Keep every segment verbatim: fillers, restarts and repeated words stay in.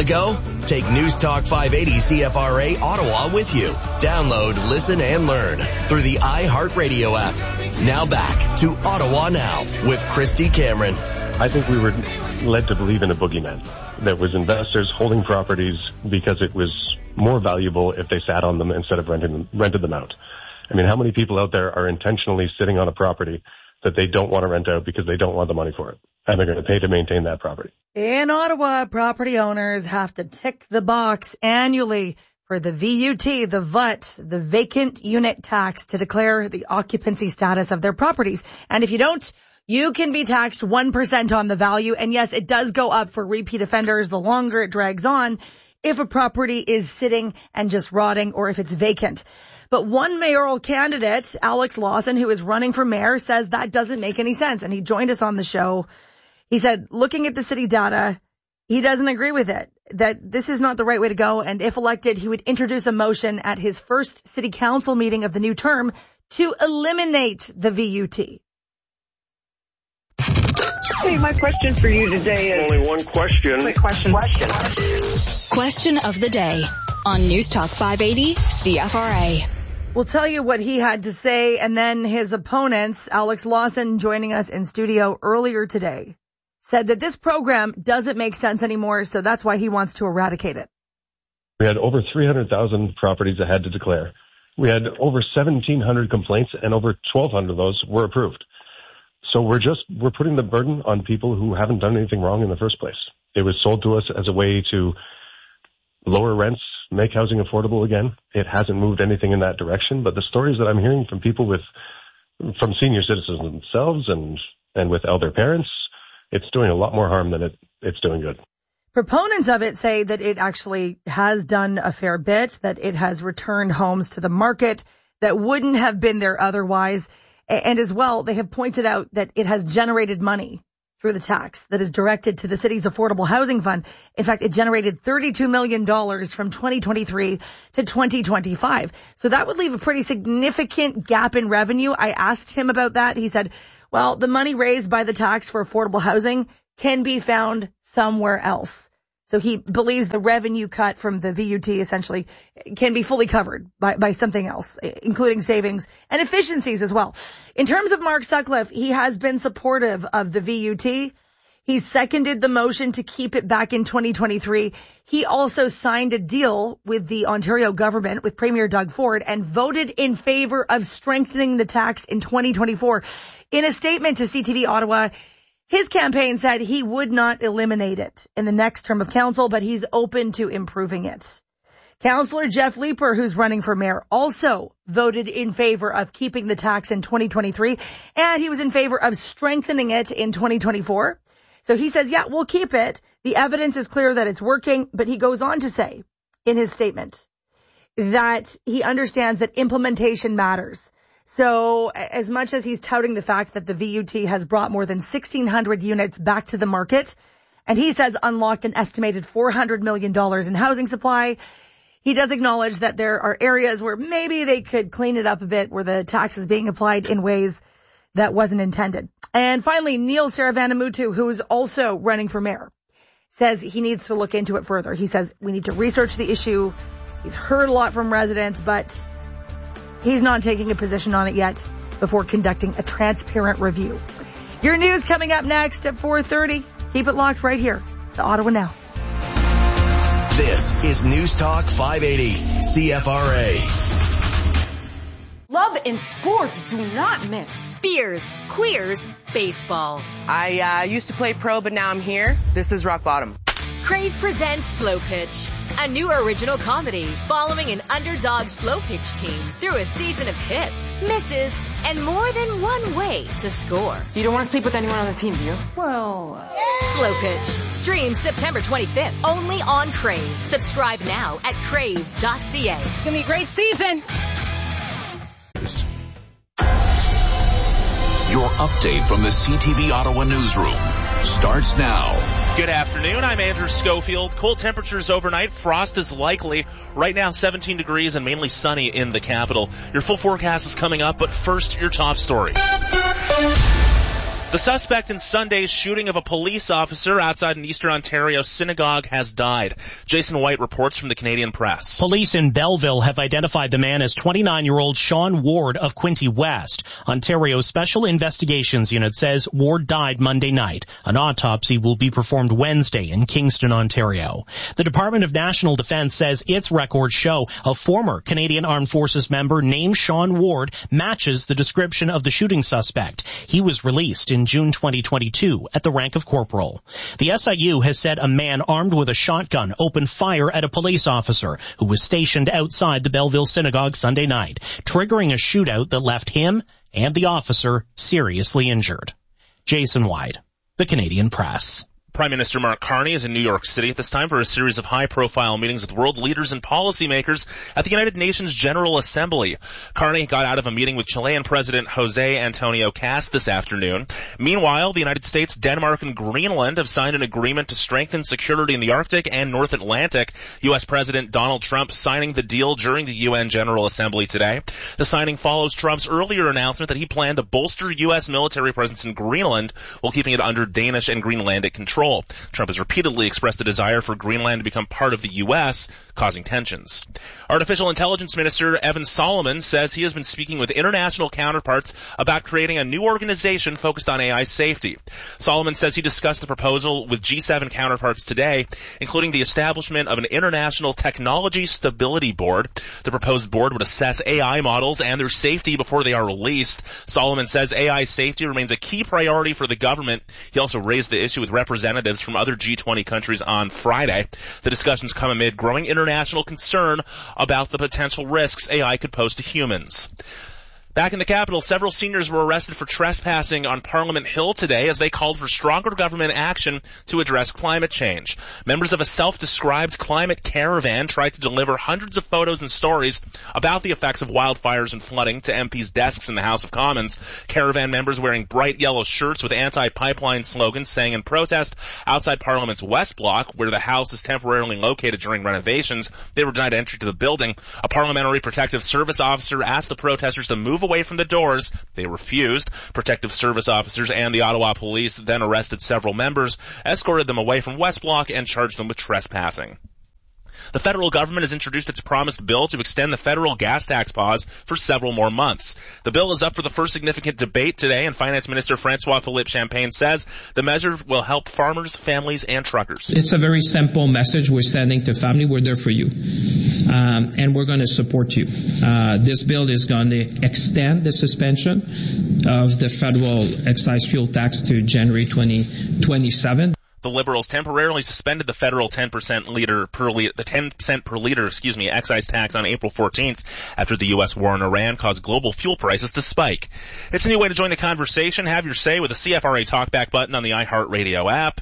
the go? Take News Talk five eighty C F R A Ottawa with you. Download, listen, and learn through the iHeartRadio app. Now back to Ottawa Now with Christy Cameron. I think we were led to believe in a boogeyman. That was investors holding properties because it was more valuable if they sat on them instead of renting them, rented them out. I mean, how many people out there are intentionally sitting on a property that they don't want to rent out because they don't want the money for it, and they're going to pay to maintain that property? In Ottawa, property owners have to tick the box annually for the V U T, the V U T, the vacant unit tax, to declare the occupancy status of their properties. And if you don't, you can be taxed one percent on the value. And yes, it does go up for repeat offenders the longer it drags on, if a property is sitting and just rotting or if it's vacant. But one mayoral candidate, Alex Lawson, who is running for mayor, says that doesn't make any sense. And he joined us on the show. He said, looking at the city data, he doesn't agree with it, that this is not the right way to go. And if elected, he would introduce a motion at his first city council meeting of the new term to eliminate the V U T. Hey, my question for you today is... Only one question. Quick question. Question. Question of the day on News Talk five eighty C F R A. We'll tell you what he had to say, and then his opponents, Alex Lawson, joining us in studio earlier today, said that this program doesn't make sense anymore, so that's why he wants to eradicate it. We had over three hundred thousand properties that had to declare. We had over seventeen hundred complaints, and over twelve hundred of those were approved. So we're just, we're putting the burden on people who haven't done anything wrong in the first place. It was sold to us as a way to lower rents, make housing affordable again. It hasn't moved anything in that direction, but the stories that I'm hearing from people with, from senior citizens themselves and, and with elder parents, it's doing a lot more harm than it, it's doing good. Proponents of it say that it actually has done a fair bit, that it has returned homes to the market that wouldn't have been there otherwise. And as well, they have pointed out that it has generated money through the tax that is directed to the city's affordable housing fund. In fact, it generated thirty-two million dollars from twenty twenty-three to twenty twenty-five. So that would leave a pretty significant gap in revenue. I asked him about that. He said, well, the money raised by the tax for affordable housing can be found somewhere else. So he believes the revenue cut from the V U T essentially can be fully covered by, by something else, including savings and efficiencies as well. In terms of Mark Sutcliffe, he has been supportive of the V U T. He seconded the motion to keep it back in twenty twenty-three. He also signed a deal with the Ontario government, with Premier Doug Ford, and voted in favor of strengthening the tax in twenty twenty-four. In a statement to C T V Ottawa, his campaign said he would not eliminate it in the next term of council, but he's open to improving it. Councillor Jeff Leeper, who's running for mayor, also voted in favor of keeping the tax in twenty twenty-three, and he was in favor of strengthening it in twenty twenty-four. So he says, yeah, we'll keep it. The evidence is clear that it's working, but he goes on to say in his statement that he understands that implementation matters. So as much as he's touting the fact that the V U T has brought more than sixteen hundred units back to the market, and he says unlocked an estimated four hundred million dollars in housing supply, he does acknowledge that there are areas where maybe they could clean it up a bit, where the tax is being applied in ways that wasn't intended. And finally, Neil Saravanamuthu, who is also running for mayor, says he needs to look into it further. He says we need to research the issue. He's heard a lot from residents, but he's not taking a position on it yet before conducting a transparent review. Your news coming up next at four thirty. Keep it locked right here to Ottawa Now. This is News Talk five eighty C F R A. Love and sports do not mix. Beers, queers, baseball. I uh, used to play pro, but now I'm here. This is rock bottom. Crave presents Slow Pitch, a new original comedy following an underdog slow pitch team through a season of hits, misses, and more than one way to score. You don't want to sleep with anyone on the team, do you? Well, Slow Pitch streams September twenty-fifth only on Crave. Subscribe now at crave dot c a. It's going to be a great season. Your update from the C T V Ottawa newsroom starts now. Good afternoon. I'm Andrew Schofield. Cold temperatures overnight. Frost is likely. Right now, seventeen degrees and mainly sunny in the capital. Your full forecast is coming up, but first, your top story. The suspect in Sunday's shooting of a police officer outside an Eastern Ontario synagogue has died. Jason White reports from the Canadian Press. Police in Belleville have identified the man as twenty-nine-year-old Sean Ward of Quinte West. Ontario's Special Investigations Unit says Ward died Monday night. An autopsy will be performed Wednesday in Kingston, Ontario. The Department of National Defence says its records show a former Canadian Armed Forces member named Sean Ward matches the description of the shooting suspect. He was released in June twenty twenty-two at the rank of corporal. The S I U has said a man armed with a shotgun opened fire at a police officer who was stationed outside the Belleville synagogue Sunday night, triggering a shootout that left him and the officer seriously injured. Jason White, the Canadian Press. Prime Minister Mark Carney is in New York City at this time for a series of high-profile meetings with world leaders and policymakers at the United Nations General Assembly. Carney got out of a meeting with Chilean President Jose Antonio Cast this afternoon. Meanwhile, the United States, Denmark, and Greenland have signed an agreement to strengthen security in the Arctic and North Atlantic. U S President Donald Trump signing the deal during the U N General Assembly today. The signing follows Trump's earlier announcement that he planned to bolster U S military presence in Greenland while keeping it under Danish and Greenlandic control. Trump has repeatedly expressed a desire for Greenland to become part of the U S, causing tensions. Artificial Intelligence Minister Evan Solomon says he has been speaking with international counterparts about creating a new organization focused on A I safety. Solomon says he discussed the proposal with G seven counterparts today, including the establishment of an International Technology Stability Board. The proposed board would assess A I models and their safety before they are released. Solomon says A I safety remains a key priority for the government. He also raised the issue with representatives from other G twenty countries on Friday. The discussions come amid growing international concern about the potential risks A I could pose to humans. Back in the capital, several seniors were arrested for trespassing on Parliament Hill today as they called for stronger government action to address climate change. Members of a self-described climate caravan tried to deliver hundreds of photos and stories about the effects of wildfires and flooding to M Ps' desks in the House of Commons. Caravan members wearing bright yellow shirts with anti-pipeline slogans sang in protest outside Parliament's West Block, where the House is temporarily located during renovations. They were denied entry to the building. A Parliamentary Protective Service officer asked the protesters to move away from the doors. They refused. Protective Service officers and the Ottawa Police then arrested several members, escorted them away from West Block, and charged them with trespassing. The federal government has introduced its promised bill to extend the federal gas tax pause for several more months. The bill is up for the first significant debate today, and Finance Minister François-Philippe Champagne says the measure will help farmers, families, and truckers. It's a very simple message we're sending to family. We're there for you, um, and we're going to support you. Uh, this bill is going to extend the suspension of the federal excise fuel tax to January twenty twenty-seven. The Liberals temporarily suspended the federal ten percent liter per liter, the ten cent per liter, excuse me, excise tax on April fourteenth after the U S war in Iran caused global fuel prices to spike. It's a new way to join the conversation. Have your say with the C F R A Talkback button on the iHeartRadio app.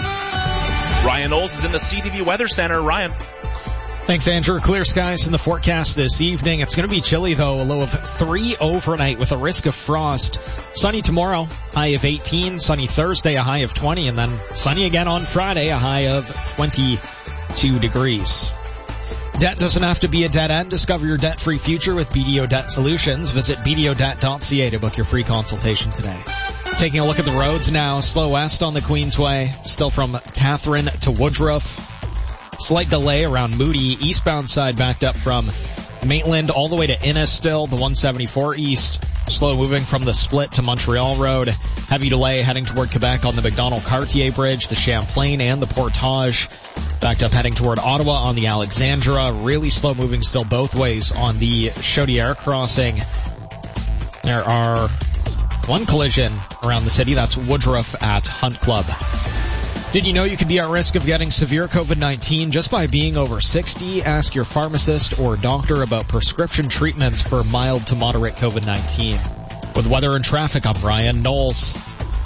Ryan Knowles is in the C T V Weather Center. Ryan. Thanks, Andrew. Clear skies in the forecast this evening. It's going to be chilly, though. A low of three overnight with a risk of frost. Sunny tomorrow, high of eighteen. Sunny Thursday, a high of twenty. And then sunny again on Friday, a high of twenty-two degrees. Debt doesn't have to be a dead end. Discover your debt-free future with B D O Debt Solutions. Visit b d o debt dot c a to book your free consultation today. Taking a look at the roads now. Slow west on the Queensway. Still from Catherine to Woodruff. Slight delay around Moody. Eastbound side backed up from Maitland all the way to Innis still. The one seventy-four east. Slow moving from the Split to Montreal Road. Heavy delay heading toward Quebec on the McDonald-Cartier Bridge, the Champlain, and the Portage. Backed up heading toward Ottawa on the Alexandra. Really slow moving still both ways on the Chaudière crossing. There are one collision around the city. That's Woodruff at Hunt Club. Did you know you could be at risk of getting severe COVID nineteen just by being over sixty? Ask your pharmacist or doctor about prescription treatments for mild to moderate COVID nineteen. With weather and traffic, I'm Ryan Knowles.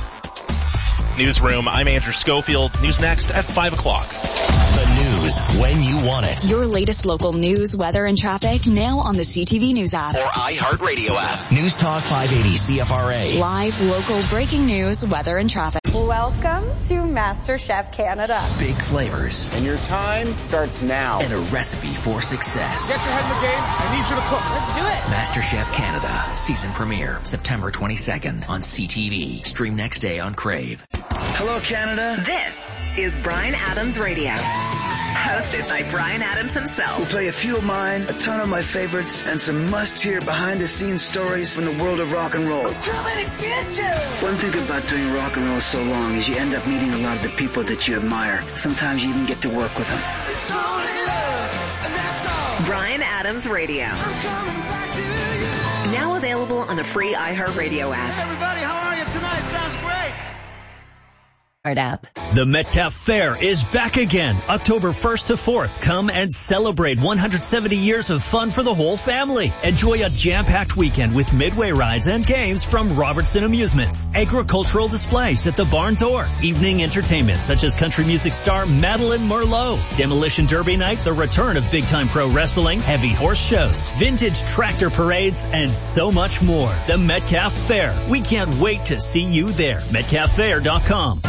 Newsroom, I'm Andrew Schofield. News next at five o'clock. The news when you want it. Your latest local news, weather, and traffic now on the C T V News app. Or iHeartRadio app. News Talk five eighty C F R A. Live, local, breaking news, weather, and traffic. Welcome to MasterChef Canada. Big flavors. And your time starts now. And a recipe for success. Get your head in the game. I need you to cook. Let's do it. MasterChef Canada. Season premiere. September twenty-second on C T V. Stream next day on Crave. Hello, Canada. This is Bryan Adams Radio. Hosted by Bryan Adams himself. We'll play a few of mine, a ton of my favorites, and some must-hear behind-the-scenes stories from the world of rock and roll. I'm coming to get you! One thing about doing rock and roll so long is you end up meeting a lot of the people that you admire. Sometimes you even get to work with them. It's only love, and that's all. Bryan Adams Radio. I'm coming back to you. Now available on the free iHeartRadio app. Hey everybody, how are you tonight? Sounds great. App. The Metcalf Fair is back again, October first to fourth. Come and celebrate one hundred seventy years of fun for the whole family. Enjoy a jam-packed weekend with midway rides and games from Robertson Amusements, agricultural displays at the barn door, evening entertainment such as country music star Madeline Merlot, demolition derby night, the return of big-time pro wrestling, heavy horse shows, vintage tractor parades, and so much more. The Metcalf Fair. We can't wait to see you there. Metcalf Fair dot com.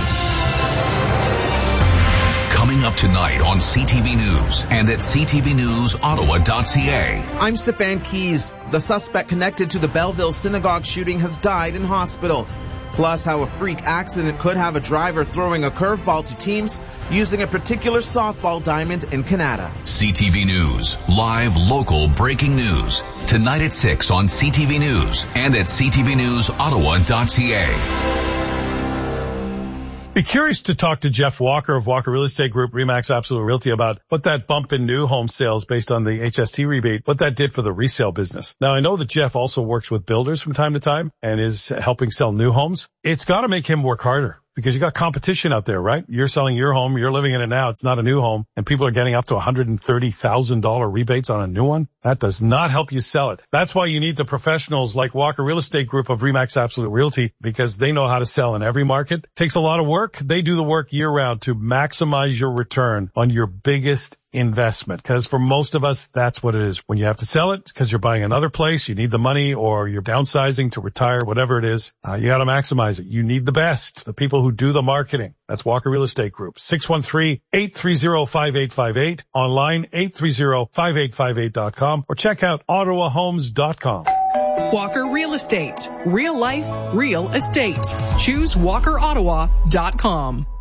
Coming up tonight on C T V News and at C T V News Ottawa dot C A. I'm Stefan Keys. The suspect connected to the Belleville synagogue shooting has died in hospital. Plus, how a freak accident could have a driver throwing a curveball to teams using a particular softball diamond in Canada. C T V News, live local breaking news. Tonight at six on C T V News and at C T V News Ottawa dot C A. Be curious to talk to Jeff Walker of Walker Real Estate Group, Remax Absolute Realty, about what that bump in new home sales based on the H S T rebate, what that did for the resale business. Now, I know that Jeff also works with builders from time to time and is helping sell new homes. It's got to make him work harder because you got competition out there, right? You're selling your home, you're living in it now, it's not a new home, and people are getting up to one hundred thirty thousand dollars rebates on a new one. That does not help you sell it. That's why you need the professionals like Walker Real Estate Group of Remax Absolute Realty, because they know how to sell in every market. Takes a lot of work. They do the work year round to maximize your return on your biggest investment. Because for most of us, that's what it is. When you have to sell it, it's because you're buying another place, you need the money, or you're downsizing to retire, whatever it is. Uh, you got to maximize it. You need the best, the people who do the marketing. That's Walker Real Estate Group. six one three, eight three zero, five eight five eight. Online, eight three zero, five eight five eight dot com. Or check out ottawa homes dot com. Walker Real Estate. Real life, real estate. Choose walker ottawa dot com.